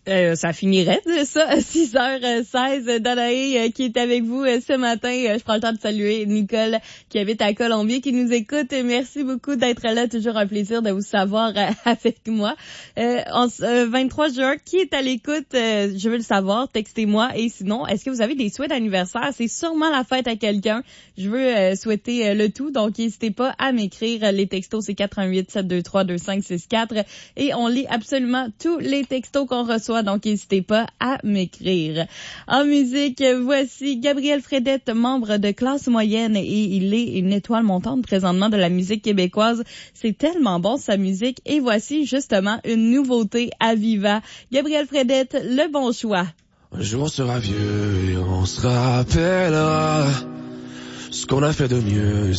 Ça finirait de ça, 6h16. Danae qui est avec vous ce matin. Je prends le temps de saluer Nicole qui habite à Colombier, qui nous écoute. Merci beaucoup d'être là. Toujours un plaisir de vous savoir avec moi. 23 juin, qui est à l'écoute? Je veux le savoir. Textez-moi. Et sinon, est-ce que vous avez des souhaits d'anniversaire? C'est sûrement la fête à quelqu'un. Je veux souhaiter le tout. Donc, n'hésitez pas à m'écrire. Les textos, c'est 418-723-2564. Et on lit absolument tous les textos qu'on reçoit. Donc, n'hésitez pas à m'écrire. En musique, voici Gabriel Fredette, membre de classe moyenne, et il est une étoile montante présentement de la musique québécoise. C'est tellement bon, sa musique. Et voici justement une nouveauté à Viva. Gabriel Fredette, le bon choix. Un jour on sera vieux et on se rappellera ce qu'on a fait de mieux.